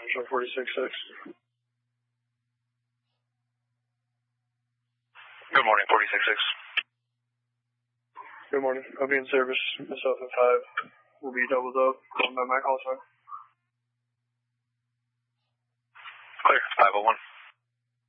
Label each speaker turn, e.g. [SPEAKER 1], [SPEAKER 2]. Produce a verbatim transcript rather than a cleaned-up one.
[SPEAKER 1] service on forty-six six.
[SPEAKER 2] Good morning, forty-six six.
[SPEAKER 1] Good morning. I'll be in service. Myself and five will be doubled up. Calling by my call sign.
[SPEAKER 2] Clear, five oh one.